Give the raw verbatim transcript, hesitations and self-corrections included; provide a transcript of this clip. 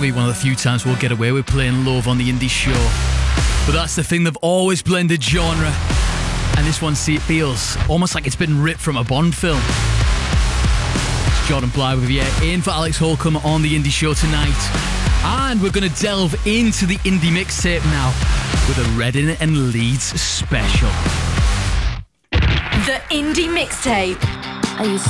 be one of the few times we'll get away with playing love on the Indie Show. But that's the thing, they've always blended genre. And this one, see, it feels almost like it's been ripped from a Bond film. It's Jordan Bly with you, in for Alex Holcomb on the Indie Show tonight. And we're going to delve into the indie mixtape now with a Reading and Leeds special. The Indie Mixtape. Are you